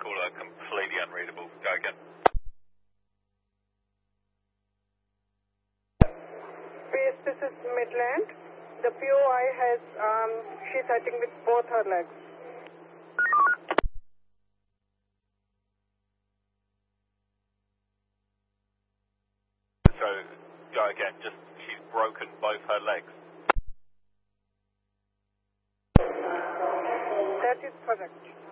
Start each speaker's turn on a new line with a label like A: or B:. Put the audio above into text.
A: caller completely unreadable. Go again.
B: Please, this is Midland. The POI has, she's hurting with both her legs.
A: So, go again. Just, she's broken both her legs.
B: That is correct.